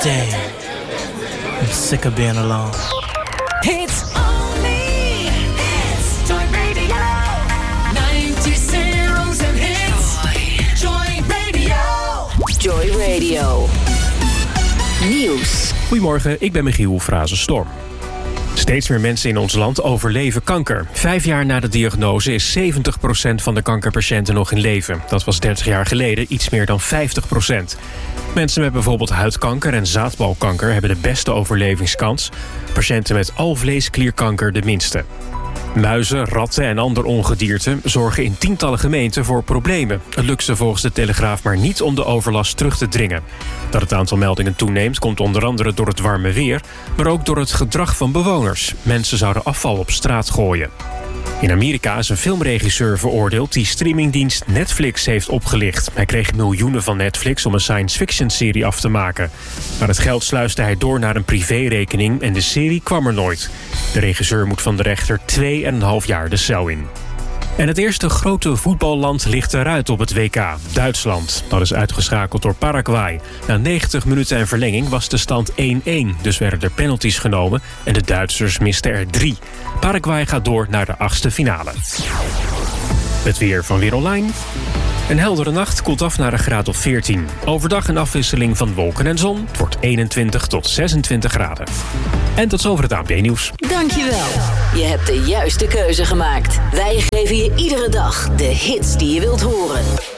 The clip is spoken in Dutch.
Dang. I'm sick of being alone. It's only hits. Joy Radio. 90's and hits. Joy Radio. Joy Radio. Nieuws. Goedemorgen, ik ben Michiel Frazenstorm. Steeds meer mensen in ons land overleven kanker. 5 jaar na de diagnose is 70% van de kankerpatiënten nog in leven. Dat was 30 jaar geleden iets meer dan 50%. Mensen met bijvoorbeeld huidkanker en zaadbalkanker hebben de beste overlevingskans. Patiënten met alvleesklierkanker de minste. Muizen, ratten en ander ongedierte zorgen in tientallen gemeenten voor problemen. Het lukt ze volgens de Telegraaf maar niet om de overlast terug te dringen. Dat het aantal meldingen toeneemt komt onder andere door het warme weer, maar ook door het gedrag van bewoners. Mensen zouden afval op straat gooien. In Amerika is een filmregisseur veroordeeld die streamingdienst Netflix heeft opgelicht. Hij kreeg miljoenen van Netflix om een science-fiction-serie af te maken. Maar het geld sluisde hij door naar een privérekening en de serie kwam er nooit. De regisseur moet van de rechter 2,5 jaar de cel in. En het eerste grote voetballand ligt eruit op het WK, Duitsland. Dat is uitgeschakeld door Paraguay. Na 90 minuten en verlenging was de stand 1-1. Dus werden er penalties genomen en de Duitsers misten er 3. Paraguay gaat door naar de 8e finale. Het weer van Weer Online. Een heldere nacht koelt af naar een graad of 14. Overdag een afwisseling van wolken en zon. Het wordt 21 tot 26 graden. En tot zover het ANP-nieuws. Dankjewel. Je hebt de juiste keuze gemaakt. Wij geven je iedere dag de hits die je wilt horen.